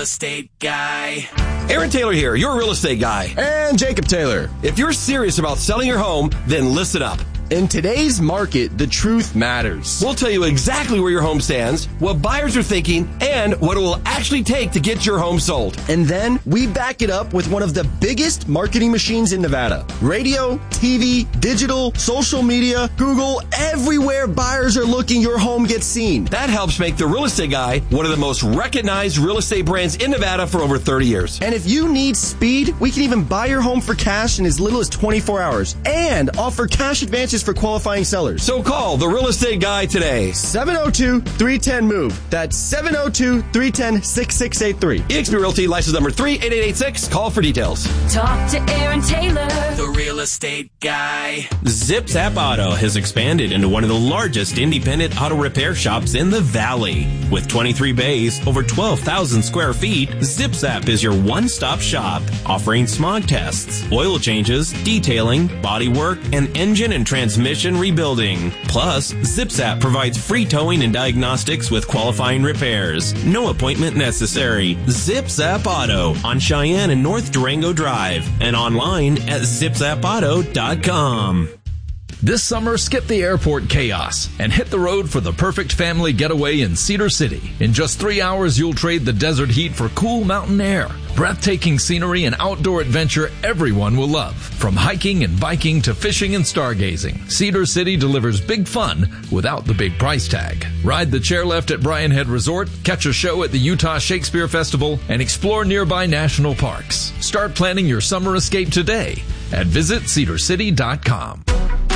estate guy. Aaron Taylor here, your real estate guy. And Jacob Taylor. If you're serious about selling your home, then listen up. In today's market, the truth matters. We'll tell you exactly where your home stands, what buyers are thinking, and what it will actually take to get your home sold. And then we back it up with one of the biggest marketing machines in Nevada. Radio, TV, digital, social media, Google, everywhere buyers are looking, your home gets seen. That helps make the Real Estate Guy one of the most recognized real estate brands in Nevada for over 30 years. And if you need speed, we can even buy your home for cash in as little as 24 hours and offer cash advances for qualifying sellers. So call the Real Estate Guy today. 702-310-MOVE. That's 702-310-6683. eXp Realty, license number 38886. Call for details. Talk to Aaron Taylor, the Real Estate Guy. ZipZap Auto has expanded into one of the largest independent auto repair shops in the Valley. With 23 bays, over 12,000 square feet, ZipZap is your one-stop shop, offering smog tests, oil changes, detailing, body work, and engine and transmission rebuilding. Plus, ZipZap provides free towing and diagnostics with qualifying repairs. No appointment necessary. ZipZap Auto on Cheyenne and North Durango Drive and online at zipzapauto.com. This summer, skip the airport chaos and hit the road for the perfect family getaway in Cedar City. In just 3 hours, you'll trade the desert heat for cool mountain air. Breathtaking scenery and outdoor adventure everyone will love. From hiking and biking to fishing and stargazing, Cedar City delivers big fun without the big price tag. Ride the chairlift at Bryan Head Resort, catch a show at the Utah Shakespeare Festival, and explore nearby national parks. Start planning your summer escape today at visitcedarcity.com.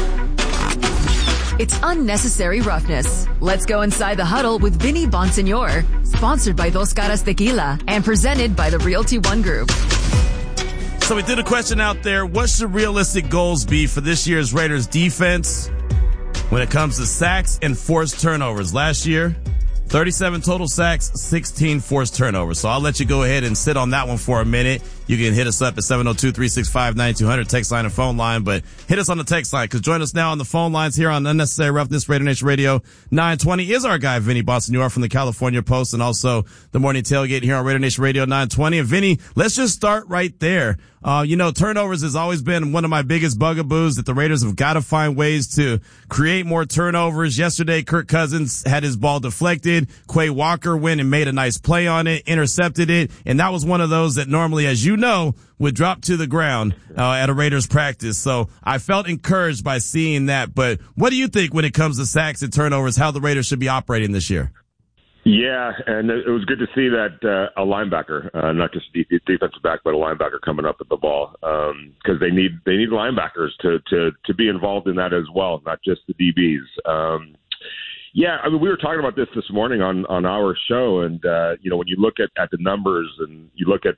It's unnecessary roughness. Let's go inside the huddle with Vinny Bonsignor, sponsored by Dos Caras Tequila and presented by the Realty One Group. So we did a question out there. What should realistic goals be for this year's Raiders defense when it comes to sacks and forced turnovers? Last year, 37 total sacks, 16 forced turnovers. So I'll let you go ahead and sit on that one for a minute. You can hit us up at 702-365-9200, text line and phone line, but hit us on the text line, because join us now on the phone lines here on Unnecessary Roughness, Raider Nation Radio 920 is our guy, Vinny Bonsignor from the California Post, and also the Morning Tailgate here on Raider Nation Radio 920. And Vinny, let's just start right there. Turnovers has always been one of my biggest bugaboos, that the Raiders have got to find ways to create more turnovers. Yesterday, Kirk Cousins had his ball deflected. Quay Walker went and made a nice play on it, intercepted it, and that was one of those that normally, as you know, would drop to the ground at a Raiders practice. So I felt encouraged by seeing that. But what do you think when it comes to sacks and turnovers, how the Raiders should be operating this year? Yeah, and it was good to see that a linebacker, not just defensive back, but a linebacker coming up at the ball, because they need linebackers to be involved in that as well, not just the DBs. Yeah, I mean, we were talking about this morning on our show, and when you look at the numbers and you look at